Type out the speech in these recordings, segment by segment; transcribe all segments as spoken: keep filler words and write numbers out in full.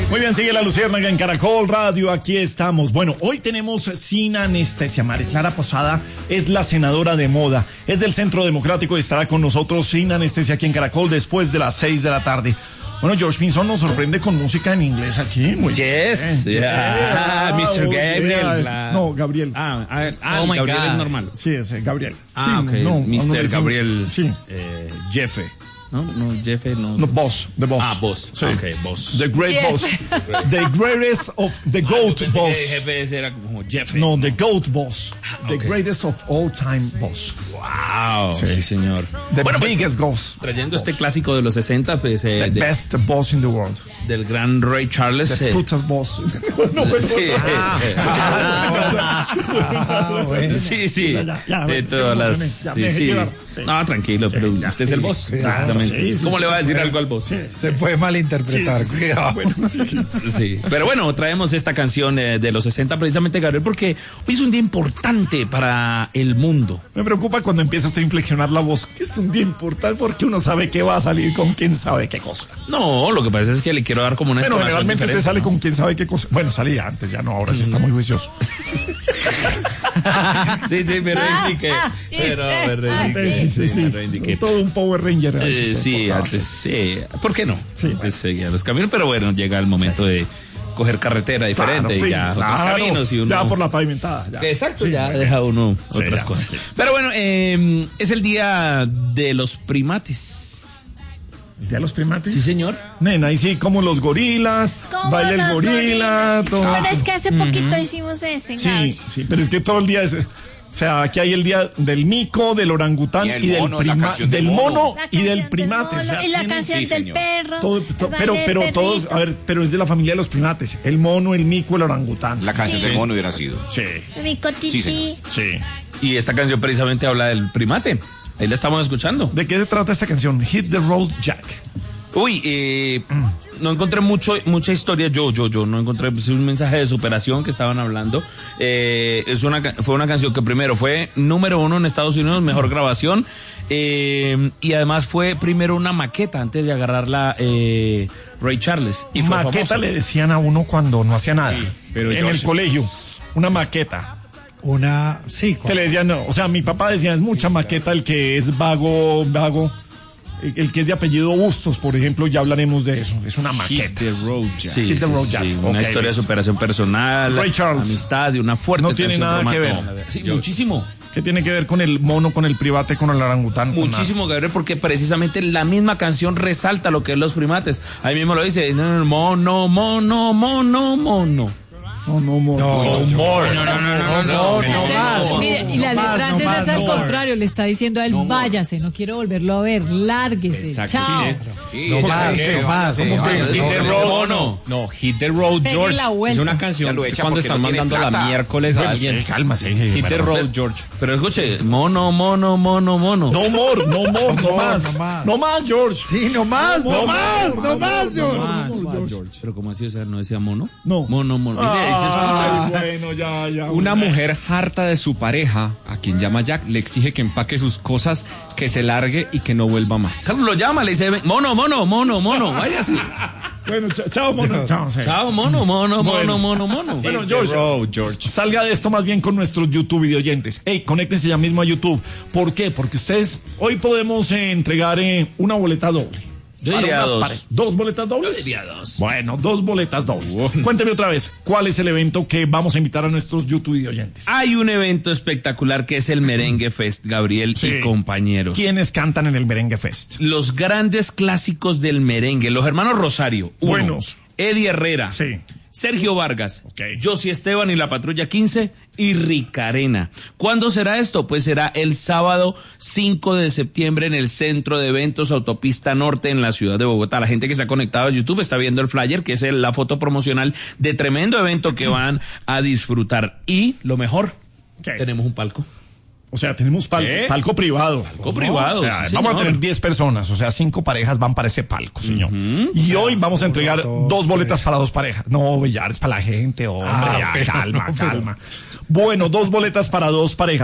Muy bien, sigue La Luciérnaga en Caracol Radio, aquí estamos. Bueno, hoy tenemos Sin Anestesia. María Clara Posada es la senadora de moda, es del Centro Democrático y estará con nosotros Sin Anestesia aquí en Caracol después de las seis de la tarde. Bueno, George Pinzón nos sorprende con música en inglés aquí. Muy yes, bien. yeah. mister Oh, Gabriel. yeah. La... No, Gabriel. Ah, a ver, ah, oh my Gabriel God. es normal. Sí, ese, Gabriel. Ah, sí, ok, no, mister no, Gabriel sí. eh, Jefe. No, no, Jefe no. No, boss, the boss. Ah, boss. Sí. Ok, boss. The great Jeff. boss. The greatest of the goat ah, yo boss. Que jefe ese era como Jefe. No, the goat boss. The Okay. greatest of all time boss. Wow, sí, Sí. señor. The Bueno, pues, biggest boss. trayendo este clásico de los sesenta, pues, eh, The de- best boss in the world. del gran Ray Charles. The eh, putas boss. no, pues, sí, Ah, bueno. sí, sí. Ya, ya, ya, de me todas las. emocioné, ya, Sí, me dejé sí. llevar. Sí. No, tranquilo, pero ya, usted es el sí, boss, claro, precisamente. sí, sí, ¿Cómo sí, le va a decir sí. algo al boss? Sí. Se puede malinterpretar, Sí, sí, sí. cuidado. Bueno, sí. Sí, pero bueno, traemos esta canción eh, de los sesenta precisamente, Gabriel, porque hoy es un día importante para el mundo. Me preocupa cuando empieza usted a inflexionar la voz, que es un día importante porque uno sabe que va a salir con quién sabe qué cosa. No, lo que pasa es que le quiero dar como una Bueno, entonación generalmente usted diferente, sale ¿no? con quién sabe qué cosa. Bueno, salía antes, ya no, ahora sí está muy juicioso. Sí, sí, me reivindiqué. ah, Pero chiste. me reivindiqué. Sí, sí, sí. me reivindiqué. Todo un Power Ranger. Eh, así se sí, portaba. antes sí. ¿Por qué no? Sí, Antes bueno. seguía los caminos, pero bueno, llega el momento de coger carretera diferente Claro, y sí, ya otros claro, caminos y uno. ya por la pavimentada. Ya. Exacto, Sí, ya bueno. deja uno Sí, otras ya, cosas. sí. Pero bueno, eh, es el día de los primates. ¿Ya los primates? Sí, señor. Nena, y sí, como los gorilas, Como baila el los gorila, gorilas. todo. Pero es que hace poquito hicimos ese, Sí, Gaby. sí, pero es que todo el día es. O sea, aquí hay el día del mico, del orangután Y el y, del mono, la prima- canción del del mono, mono. La y del canción primate. mono O sea, y la tienen- canción sí, del señor. perro. todo- el to- baile pero, del pero todos, perrito. a ver, pero es de la familia de los primates. El mono, el mico, el orangután. La canción Sí. del mono hubiera sido. Sí, Rico tití. señor. sí. Y esta canción precisamente habla del primate. Ahí la estamos escuchando. ¿De qué se trata esta canción? Hit the Road Jack. Uy, eh, no encontré mucho, mucha historia. Yo, yo, yo no encontré pues, un mensaje de superación que estaban hablando. Eh, es una, ca- fue una canción que primero fue número uno en Estados Unidos, mejor grabación. Eh, y además fue primero una maqueta antes de agarrarla eh, Ray Charles. Y fue Maqueta famosa. le decían a uno cuando no hacía nada. pero en yo el sí. colegio. Una maqueta. Una, sí, Que le decían, no, o sea, mi papá decía, es mucha maqueta el que es vago, vago. El el que es de apellido Bustos, por ejemplo, ya hablaremos de eso. Es una Hit maqueta. the Road Jack. Sí, Hit the sí, Road sí, Jack. una Ok, historia de listo. superación personal, Ray Charles. amistad y una fuerte No tiene tensión nada que romántica. ver. Sí, muchísimo. ¿Qué tiene que ver con el mono, con el private, con el orangután? Con Muchísimo, Gabriel, porque precisamente la misma canción resalta lo que es los primates. Ahí mismo lo dice, no, no, mono, mono, mono, mono. nada. No, no, mo- No, no, yo- more. No, no, no, no, no, no, no más. Mire, y la No más, letra no antes más, es al no more. contrario, le está diciendo a él, váyase, no quiero volverlo a ver, lárguese, Exacto, chao. Sí, No ella- más, ella- no más. ella- ¿Cómo que? ella- Hit ella- the ella- road. Mono. No, Hit the Road Pegue George. la vuelta. Es una Ya canción lo que echa cuando porque están no tiene mandando la plata. miércoles a Bueno, alguien. sí, cálmase. sí, Hit the bueno. Road George. Pero escuche, mono, mono, mono, mono. No more, no more, no more, más. no más. No más, George. Sí, no más, no, No más, más, no más, no George. más. Pero como así, o sea, no decía mono. No. Mono, mono. Mire, ahí se escucha. Ay, bueno, ya, ya. Una mujer harta de su pareja, a quien llama Jack, le exige que empaque sus cosas, que se largue y que no vuelva más. Carlos lo llama, le dice, mono, mono, mono, mono, váyase. Bueno, cha- chao, mono. Chao, sí. Chao, mono, mono, Bueno. mono, mono, mono. Bueno, Hit the George, road, George. salga de esto más bien con nuestros YouTube videoyentes. Hey, conéctense ya mismo a YouTube. ¿Por qué? Porque ustedes, hoy podemos eh, entregar eh, una boleta doble. Yo Para diría una dos. pare- ¿Dos boletas dobles? Yo diría dos. Bueno, dos boletas dobles. Cuénteme otra vez, ¿cuál es el evento que vamos a invitar a nuestros YouTube videoyentes? Hay un evento espectacular que es el Merengue Fest, Gabriel Sí. y compañeros. ¿Quiénes cantan en el Merengue Fest? Los grandes clásicos del merengue, los hermanos Rosario. uno. Buenos. Eddie Herrera. Sí. Sergio Vargas, Ok. Josie Esteban y la Patrulla quince y Ricarena. ¿Cuándo será esto? Pues será el sábado cinco de septiembre en el Centro de Eventos Autopista Norte en la ciudad de Bogotá. La gente que está conectada a YouTube está viendo el flyer, que es el- la foto promocional de tremendo evento que van a disfrutar. Y lo mejor, ¿Qué? tenemos un palco. O sea, tenemos pal- ¿Qué? palco privado. Palco privado, O sea, sí, vamos a señor. tener diez personas, o sea, cinco parejas van para ese palco, señor. Y hoy vamos a entregar dos, dos boletas tres. para dos parejas. No, ya es para la gente, hombre, Ah, ya, pero calma, no, pero- calma. Bueno, dos boletas para dos parejas.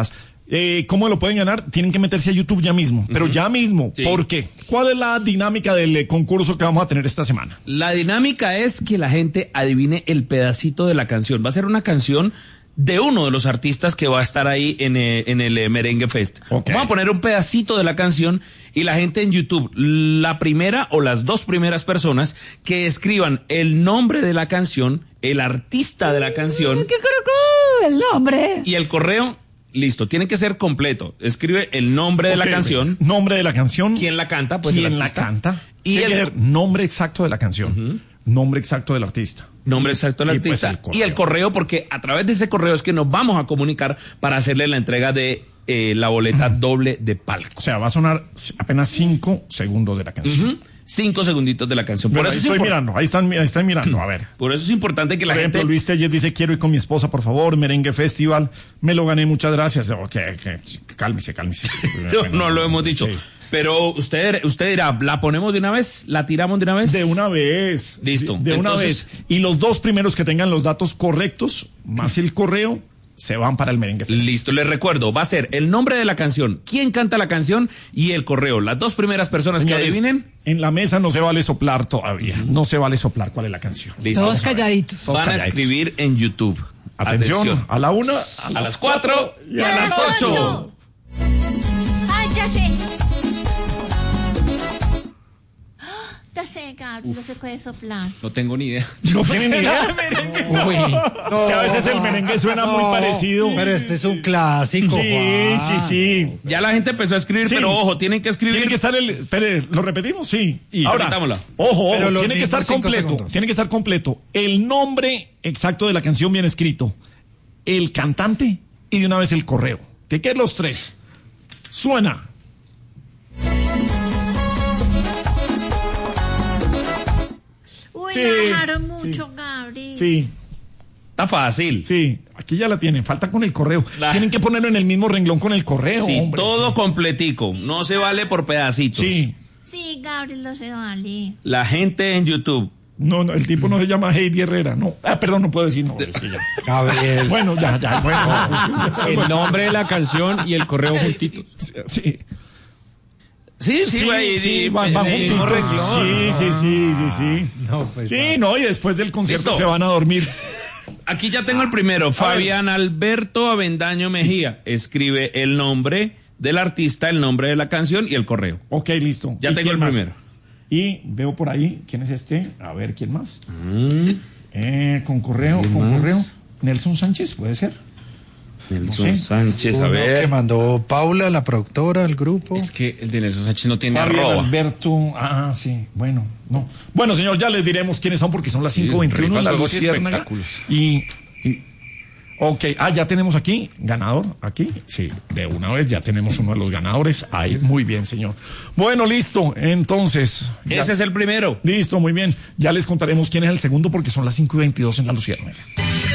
Eh, ¿Cómo lo pueden ganar? Tienen que meterse a YouTube ya mismo, pero uh-huh. ya mismo. Sí. ¿Por qué? ¿Cuál es la dinámica del eh, concurso que vamos a tener esta semana? La dinámica es que la gente adivine el pedacito de la canción. Va a ser una canción de uno de los artistas que va a estar ahí en, eh, en el eh, Merengue Fest. Okay. Vamos a poner un pedacito de la canción y la gente en YouTube, la primera o las dos primeras personas que escriban el nombre de la canción, el artista de la canción. ¡Qué caracol! El nombre. Y el correo. Listo, tiene que ser completo. Escribe el nombre okay, de la canción. Nombre de la canción. ¿Quién la canta? Pues ¿Quién la canta? Y tiene el que ser nombre exacto de la canción. Uh-huh. Nombre exacto del artista. Nombre exacto del y artista. Pues el y el correo, porque a través de ese correo es que nos vamos a comunicar para hacerle la entrega de eh, la boleta uh-huh. doble de palco. O sea, va a sonar apenas cinco segundos de la canción. Uh-huh. Cinco segunditos de la canción. Por Por eso eso estoy mirando, ahí están, ahí están mirando, a ver. Por eso es importante que la por ejemplo, gente... Luis Telles dice, quiero ir con mi esposa, por favor, Merengue Festival, me lo gané, muchas gracias. Ok, okay. Cálmese, cálmese. no, bueno, no lo hemos dicho. Sí. Pero usted, usted dirá, ¿la ponemos de una vez? ¿La tiramos de una vez? De una vez. Listo. De, de una Entonces, vez. Y los dos primeros que tengan los datos correctos, más el correo, se van para el Merengue Festival. Listo, les recuerdo, va a ser el nombre de la canción, quién canta la canción y el correo. Las dos primeras personas Señores, que adivinen. En la mesa no se vale soplar todavía. No se vale soplar cuál es la canción. Listo. Todos calladitos. Van Todos a calladitos. escribir en YouTube. Atención, Atención. a la una, a, a las, las cuatro y a, a las ocho. ocho. Ay, ya sé. Ya sé, Gabriel, no se puede soplar. No tengo ni idea. No tiene ni idea. Uy, no, que a veces el merengue suena no, muy parecido. Pero este es un clásico. Sí, Juan. sí, sí. Ya la gente empezó a escribir, Sí. pero ojo, tienen que escribir. Tiene que estar el. Espere, ¿lo repetimos? Sí. Y ahora, repetámosla. ojo, Pero ojo, los tiene que mismos estar cinco completo. segundos. Tiene que estar completo. El nombre exacto de la canción bien escrito, el cantante y de una vez el correo. ¿De qué los tres? Suena. Uy, Sí, me bajaron mucho, sí. Gabriel. Sí, Está fácil. sí. Aquí ya la tienen. Falta con el correo. La- Tienen que ponerlo en el mismo renglón con el correo, Sí, hombre. todo completico. No se vale por pedacitos. Sí. Sí, Gabriel, lo sé, vale. La gente en YouTube. No, no, el tipo no se llama Heidi Herrera, no. Ah, perdón, no puedo decir, no. Es que ya. Gabriel. Bueno, ya, ya, bueno. El nombre de la canción y el correo juntitos. Sí. Sí, sí, Sí, güey. sí, van, van sí, juntitos. no renglón. Sí, sí, sí, sí, sí. No, pues. Sí, no. no, y después del concierto Listo. se van a dormir. Aquí ya tengo el primero. Fabián Alberto Avendaño Mejía. Escribe el nombre del artista, el nombre de la canción y el correo. Ok, listo. Ya ¿Y tengo quién el más? primero. Y veo por ahí, ¿quién es este? A ver, ¿quién más? Mm. Eh, con correo, ¿Quién con más? correo. Nelson Sánchez, ¿puede ser? Nelson No sé. Sánchez, a Uno que ver. mandó Paula, la productora, el grupo. Es que el de Nelson Sánchez no tiene Fabián arroba. Alberto. Ah, sí. Bueno, no. Bueno, señor, ya les diremos quiénes son porque son las cinco veintiuno en la rifas, juegos y Luciérnaga. espectáculos. Y, y. Ok. Ah, ya tenemos aquí ganador. Aquí. Sí, de una vez ya tenemos uno de los ganadores. Ahí, muy bien, señor. Bueno, listo. Entonces. ya- Ese es el primero. Listo, muy bien. Ya les contaremos quién es el segundo porque son las cinco y veintidós en la Luciérnaga.